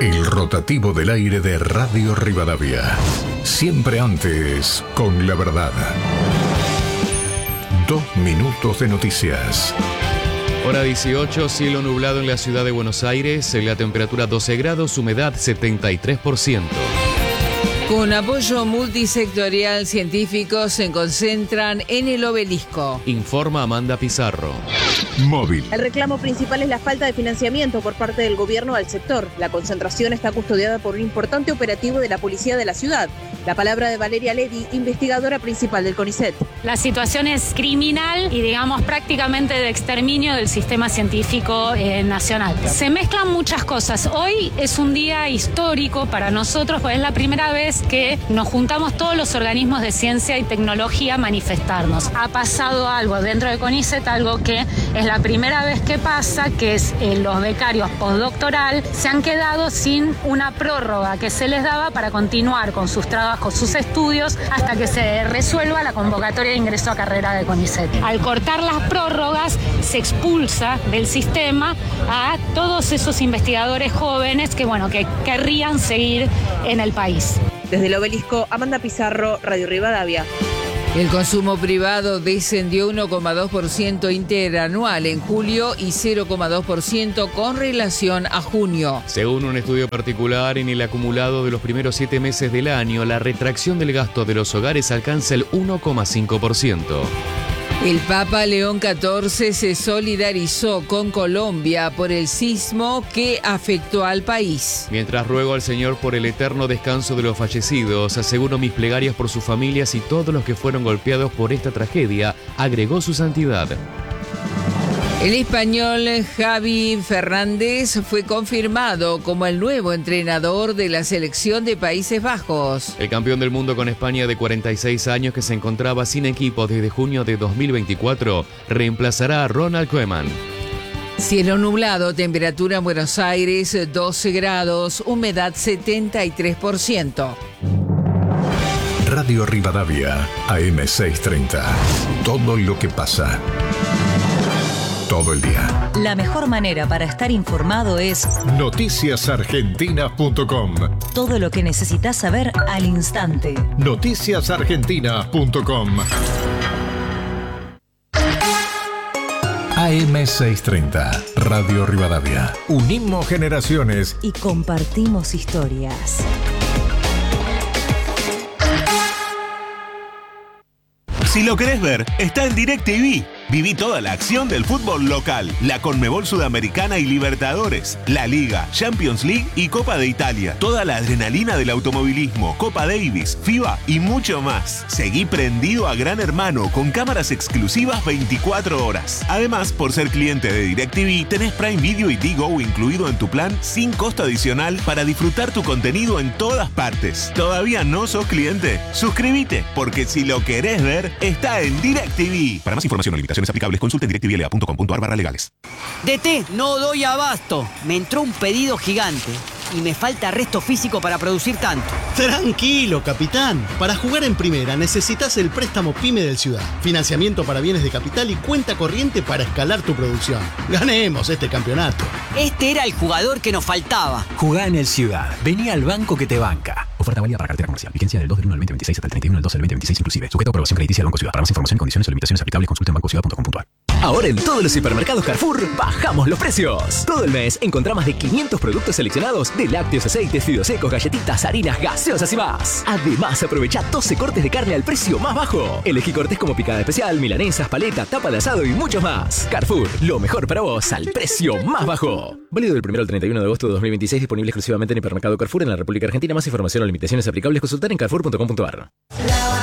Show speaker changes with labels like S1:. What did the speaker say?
S1: El rotativo del aire de Radio Rivadavia. Siempre antes, con la verdad. 2 minutos de noticias.
S2: Hora 18, cielo nublado en la ciudad de Buenos Aires, la temperatura 12 grados, humedad 73%.
S3: Con apoyo multisectorial, científicos se concentran en el Obelisco.
S2: Informa Amanda Pizarro.
S1: Móvil.
S4: El reclamo principal es la falta de financiamiento por parte del gobierno al sector. La concentración está custodiada por un importante operativo de la policía de la ciudad. La palabra de Valeria Levy, investigadora principal del CONICET.
S5: La situación es criminal y, digamos, prácticamente de exterminio del sistema científico nacional. Se mezclan muchas cosas. Hoy es un día histórico para nosotros, pues es la primera vez que nos juntamos todos los organismos de ciencia y tecnología a manifestarnos. Ha pasado algo dentro de CONICET, algo que es la primera vez que pasa, que es los becarios postdoctoral se han quedado sin una prórroga que se les daba para continuar con sus trabajos, sus estudios, hasta que se resuelva la convocatoria de ingreso a carrera de CONICET. Al cortar las prórrogas, se expulsa del sistema a todos esos investigadores jóvenes que querrían seguir en el país.
S4: Desde el Obelisco, Amanda Pizarro, Radio Rivadavia.
S3: El consumo privado descendió 1,2% interanual en julio y 0,2% con relación a junio.
S2: Según un estudio particular, en el acumulado de los primeros 7 meses del año, la retracción del gasto de los hogares alcanza el 1,5%.
S3: El Papa León XIV se solidarizó con Colombia por el sismo que afectó al país.
S2: Mientras ruego al Señor por el eterno descanso de los fallecidos, aseguro mis plegarias por sus familias y todos los que fueron golpeados por esta tragedia, agregó su santidad.
S3: El español Javi Fernández fue confirmado como el nuevo entrenador de la selección de Países Bajos.
S2: El campeón del mundo con España de 46 años, que se encontraba sin equipo desde junio de 2024, reemplazará a Ronald Koeman.
S3: Cielo nublado, temperatura en Buenos Aires 12 grados, humedad 73%.
S1: Radio Rivadavia, AM630. Todo lo que pasa. Todo el día.
S6: La mejor manera para estar informado es
S1: noticiasargentina.com.
S6: Todo lo que necesitas saber al instante.
S1: Noticiasargentina.com. AM630, Radio Rivadavia. Unimos generaciones
S6: y compartimos historias.
S7: Si lo querés ver, está en DirecTV. Viví toda la acción del fútbol local, la Conmebol Sudamericana y Libertadores, la Liga, Champions League y Copa de Italia. Toda la adrenalina del automovilismo, Copa Davis, FIBA y mucho más. Seguí prendido a Gran Hermano con cámaras exclusivas 24 horas. Además, por ser cliente de DirecTV, tenés Prime Video y Digo incluido en tu plan sin costo adicional para disfrutar tu contenido en todas partes. ¿Todavía no sos cliente? Suscríbete, porque si lo querés ver, está en DirecTV. Para más información o limitaciones aplicables, consulte directvla.com.ar/legales.
S8: DT, no doy abasto. Me entró un pedido gigante y me falta resto físico para producir tanto.
S9: Tranquilo, capitán. Para jugar en primera necesitas el préstamo PYME del Ciudad. Financiamiento para bienes de capital y cuenta corriente para escalar tu producción. Ganemos este campeonato.
S8: Este era el jugador que nos faltaba.
S10: Jugá en el Ciudad. Vení al banco que te banca. Oferta válida para cartera comercial. Vigencia del 2 del 1 del 2026 hasta el 31 del 12 del 2026 inclusive. Sujeto a aprobación crediticia del Banco Ciudad. Para más información, condiciones o limitaciones aplicables, consulta en bancociudad.com.ar. Ahora en todos los supermercados Carrefour bajamos los precios. Todo el mes encontrá más de 500 productos seleccionados de lácteos, aceites, fideos secos, galletitas, harinas, gaseosas y más. Además, aprovecha 12 cortes de carne al precio más bajo. Elegí cortes como picada especial, milanesas, paleta, tapa de asado y muchos más. Carrefour, lo mejor para vos al precio más bajo. Válido del 1 al 31 de agosto de 2026, disponible exclusivamente en Hipermercado Carrefour en la República Argentina. Más información o limitaciones aplicables, consultar en carrefour.com.ar.